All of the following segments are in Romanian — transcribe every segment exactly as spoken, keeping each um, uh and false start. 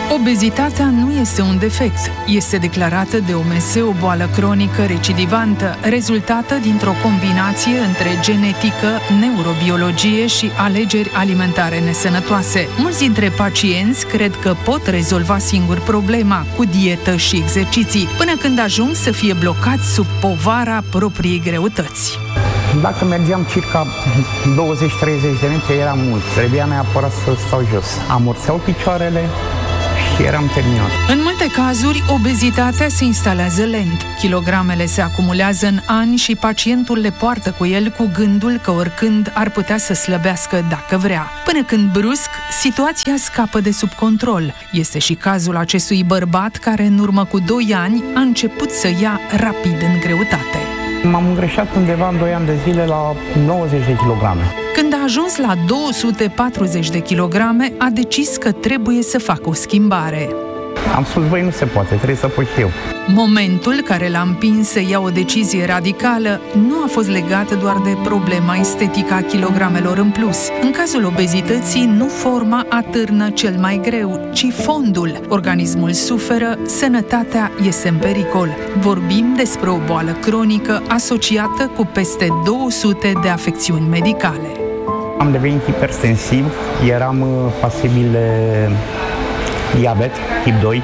Obezitatea nu este un defect. Este declarată de O M S o boală cronică recidivantă, rezultată dintr-o combinație între genetică, neurobiologie și alegeri alimentare nesănătoase. Mulți dintre pacienți cred că pot rezolva singur problema, cu dietă și exerciții, până când ajung să fie blocați sub povara propriei greutăți. Dacă mergeam circa douăzeci treizeci de metri, era mult. Trebuia neapărat să stau jos. Amorțeau picioarele și eram terminat. În multe cazuri, obezitatea se instalează lent. Kilogramele se acumulează în ani și pacientul le poartă cu el cu gândul că oricând ar putea să slăbească dacă vrea. Până când, brusc, situația scapă de sub control. Este și cazul acestui bărbat care, în urmă cu doi ani, a început să ia rapid în greutate. M-am îngreșat undeva în doi ani de zile la nouăzeci de kilograme. Când a ajuns la două sute patruzeci de kilograme, a decis că trebuie să facă o schimbare. Am spus, băi, nu se poate, trebuie să pot eu. Momentul care l-a împins să ia o decizie radicală nu a fost legat doar de problema estetică a kilogramelor în plus. În cazul obezității, nu forma atârnă cel mai greu, ci fondul. Organismul suferă, sănătatea este în pericol. Vorbim despre o boală cronică asociată cu peste două sute de afecțiuni medicale. Am devenit hipersensiv, eram pasibil de diabet tip doi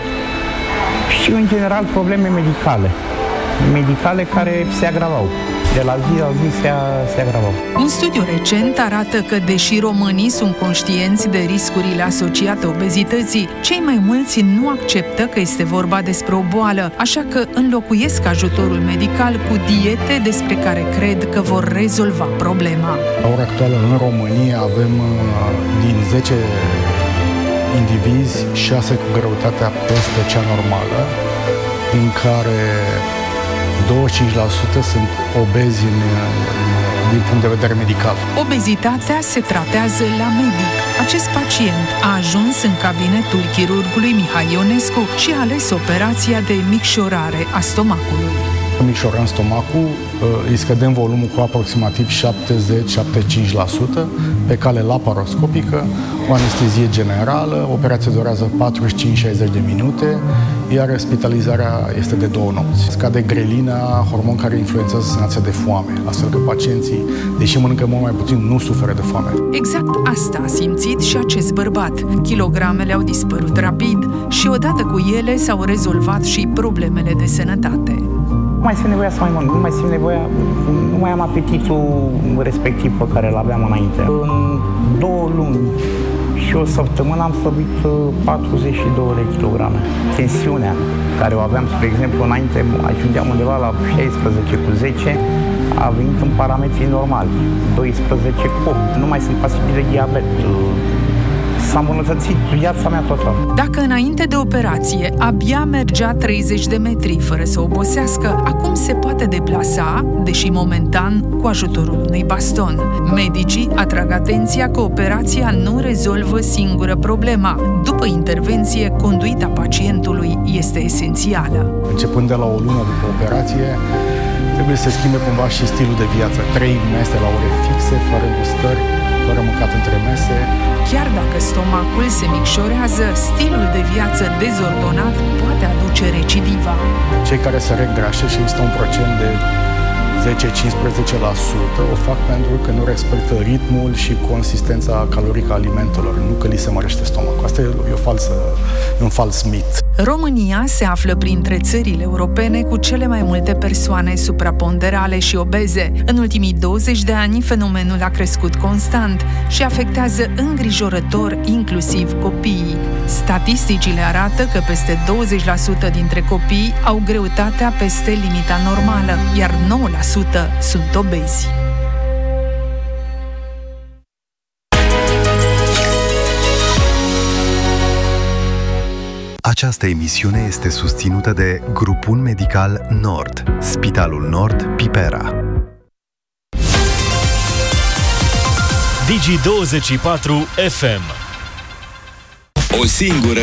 și, în general, probleme medicale. Medicale care se agravau. De la zi la zi se, se agravau. Un studiu recent arată că, deși românii sunt conștienți de riscurile asociate obezității, cei mai mulți nu acceptă că este vorba despre o boală, așa că înlocuiesc ajutorul medical cu diete despre care cred că vor rezolva problema. La ora actuală, în România, avem din zece indivizi, șase cu greutatea peste cea normală, din care douăzeci și cinci la sută sunt obezi în, din punct de vedere medical. Obezitatea se tratează la medic. Acest pacient a ajuns în cabinetul chirurgului Mihai Ionescu și a ales operația de micșorare a stomacului. Micșorăm stomacul, îi scădem volumul cu aproximativ șaptezeci la șaptezeci și cinci la sută pe cale laparoscopică, o anestezie generală, operația durează patruzeci și cinci la șaizeci de minute, iar spitalizarea este de două nopți. Scade grelina, hormon care influențează senzația de foame, astfel că pacienții, deși mănâncă mult mai puțin, nu suferă de foame. Exact asta a simțit și acest bărbat. Kilogramele au dispărut rapid și odată cu ele s-au rezolvat și problemele de sănătate. Nu mai simt nevoia să mai mănânc, nu mai simt nevoia, nu mai am apetitul respectiv pe care îl aveam înainte. În două luni și o săptămână am slăbit patruzeci și doi de kilograme. Tensiunea care o aveam, spre exemplu, înainte, ajungeam undeva la șaisprezece cu zece, a venit în parametrii normali, doisprezece cu opt. Nu mai sunt pasibil de diabet. S-a îmbunătățit viața mea total. Dacă înainte de operație abia mergea treizeci de metri fără să obosească, acum se poate deplasa, deși momentan, cu ajutorul unui baston. Medicii atrag atenția că operația nu rezolvă singură problema. După intervenție, conduita pacientului este esențială. Începând de la o lună după operație, trebuie să schimbe cumva și stilul de viață. Trei mese la ore fixe, fără gustări, fără mâncat între mese. Chiar dacă stomacul se micșorează, stilul de viață dezordonat poate aduce recidiva. Cei care se regrașă, și există un procent de zece-cincisprezece la sută, o fac pentru că nu respectă ritmul și consistența calorică a alimentelor, nu că li se mărește stomacul. Asta e, e, o falsă, e un fals mit. România se află printre țările europene cu cele mai multe persoane supraponderale și obeze. În ultimii douăzeci de ani, fenomenul a crescut constant și afectează îngrijorător inclusiv copiii. Statisticile arată că peste douăzeci la sută dintre copii au greutatea peste limita normală, iar nouă la sută sunt obezi. Această emisiune este susținută de Grupul Medical Nord, Spitalul Nord Pipera. Digi douăzeci și patru F M. O singură